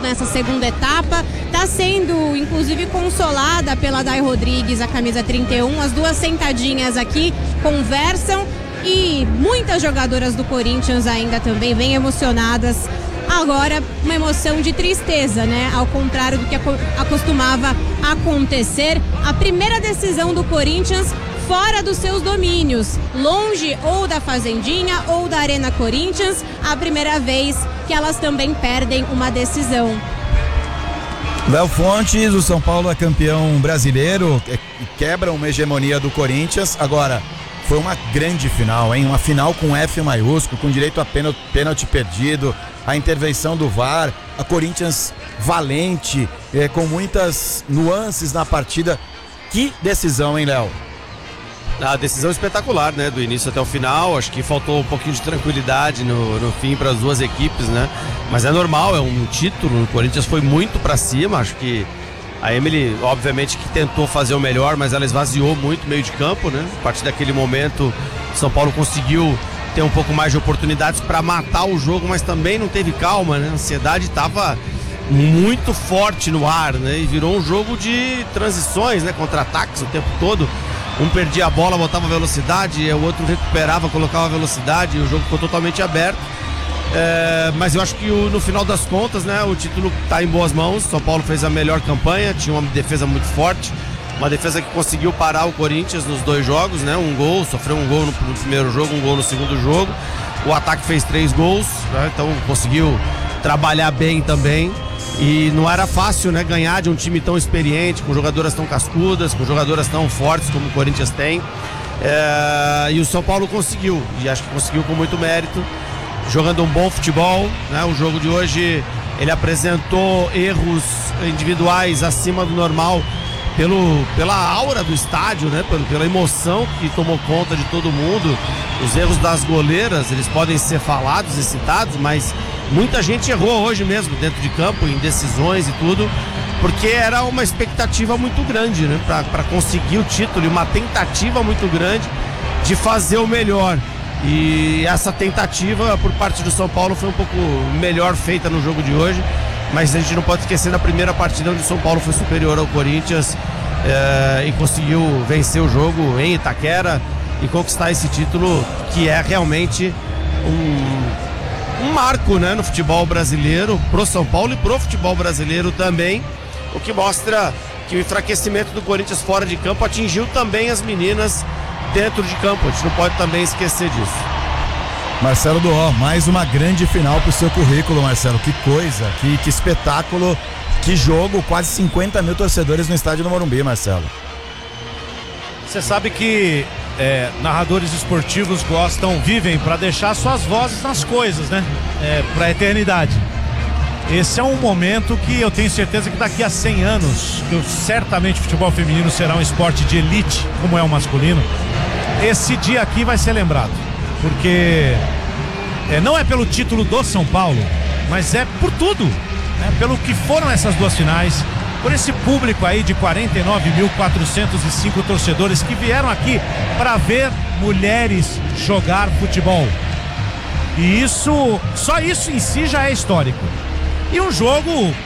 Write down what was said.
nessa segunda etapa. Está sendo, inclusive, consolada pela Day Rodrigues, a camisa 31. As duas sentadinhas aqui conversam e muitas jogadoras do Corinthians ainda também bem emocionadas. Agora, uma emoção de tristeza, né? Ao contrário do que acostumava acontecer. A primeira decisão do Corinthians fora dos seus domínios, longe ou da Fazendinha ou da Arena Corinthians, a primeira vez que elas também perdem uma decisão. Léo Fontes, o São Paulo é campeão brasileiro, quebra uma hegemonia do Corinthians. Agora, foi uma grande final, hein? Uma final com F maiúsculo, com direito a pênalti perdido, a intervenção do VAR, a Corinthians valente, com muitas nuances na partida. Que decisão, hein, Léo? A decisão espetacular, né? Do início até o final. Acho que faltou um pouquinho de tranquilidade no fim para as duas equipes, né? Mas é normal, é um título. O Corinthians foi muito para cima. Acho que a Emily, obviamente, que tentou fazer o melhor, mas ela esvaziou muito o meio de campo, né? A partir daquele momento, o São Paulo conseguiu ter um pouco mais de oportunidades para matar o jogo, mas também não teve calma, né? A ansiedade estava muito forte no ar, né? E virou um jogo de transições, né? Contra-ataques o tempo todo. Um perdia a bola, botava velocidade, o outro recuperava, colocava velocidade, e o jogo ficou totalmente aberto. Mas eu acho que no final das contas, né, o título está em boas mãos. São Paulo fez a melhor campanha, tinha uma defesa muito forte, uma defesa que conseguiu parar o Corinthians nos dois jogos, né? Um gol, sofreu um gol no primeiro jogo, um gol no segundo jogo. O ataque fez 3 gols, né? Então conseguiu trabalhar bem também. E não era fácil, né, ganhar de um time tão experiente, com jogadoras tão cascudas, com jogadoras tão fortes como o Corinthians tem. E o São Paulo conseguiu, e acho que conseguiu com muito mérito, jogando um bom futebol, né? O jogo de hoje, ele apresentou erros individuais acima do normal pela aura do estádio, né? Pela emoção que tomou conta de todo mundo. Os erros das goleiras, eles podem ser falados e citados, mas muita gente errou hoje mesmo dentro de campo, em decisões e tudo, porque era uma expectativa muito grande, né? Para conseguir o título, e uma tentativa muito grande de fazer o melhor. E essa tentativa por parte do São Paulo foi um pouco melhor feita no jogo de hoje, mas a gente não pode esquecer da primeira partida onde o São Paulo foi superior ao Corinthians e conseguiu vencer o jogo em Itaquera e conquistar esse título, que é realmente um marco, né, no futebol brasileiro, pro São Paulo e pro futebol brasileiro também, o que mostra que o enfraquecimento do Corinthians fora de campo atingiu também as meninas dentro de campo. A gente não pode também esquecer disso. Marcelo Duó, mais uma grande final pro seu currículo, Marcelo. Que coisa, que espetáculo, que jogo, quase 50 mil torcedores no estádio do Morumbi, Marcelo. Você sabe que narradores esportivos vivem para deixar suas vozes nas coisas, né? Para a eternidade. Esse é um momento que eu tenho certeza que daqui a 100 anos, certamente o futebol feminino será um esporte de elite, como é o masculino. Esse dia aqui vai ser lembrado, porque não é pelo título do São Paulo, mas é por tudo, né? Pelo que foram essas duas finais, por esse público aí de 49.405 torcedores que vieram aqui para ver mulheres jogar futebol. E só isso em si já é histórico. E um jogo